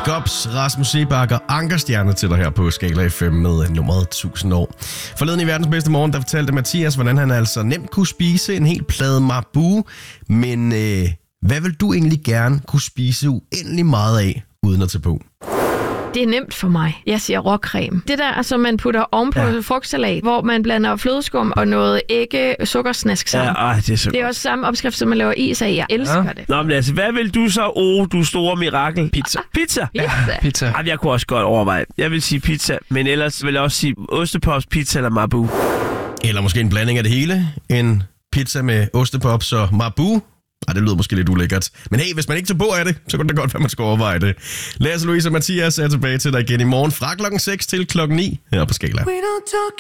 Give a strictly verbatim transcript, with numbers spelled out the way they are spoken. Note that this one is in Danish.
Gops, Rasmus Seebach og Ankerstjerne til dig her på Skala F M med nummeret tusind år. Forleden i Verdens Bedste Morgen, der fortalte Mathias, hvordan han altså nemt kunne spise en hel plade Marabou. Men øh, hvad vil du egentlig gerne kunne spise uendelig meget af, uden at tage på? Det er nemt for mig. Jeg siger råcreme. Det der, som man putter ovenpå ja. frugtsalat, hvor man blander flødeskum og noget ægge sukkersnask sammen. Ja, ej, det er så Det er godt. også samme opskrift, som man laver is af. Jeg elsker Ja. det. Nå, men altså, hvad vil du så, oh, du store mirakel? Pizza. Pizza? Ja. Pizza. Ej, jeg kunne også godt overveje. Jeg vil sige pizza, men ellers vil jeg også sige ostepops, pizza eller Marabou. Eller måske en blanding af det hele. En pizza med ostepops og Marabou. Ej, det lyder måske lidt ulækkert. Men hey, hvis man ikke tager på af det, så kunne det godt være, man skal overveje det. Lasse, Louise og Mathias er tilbage til dig igen i morgen fra klokken seks til klokken ni her på Skala.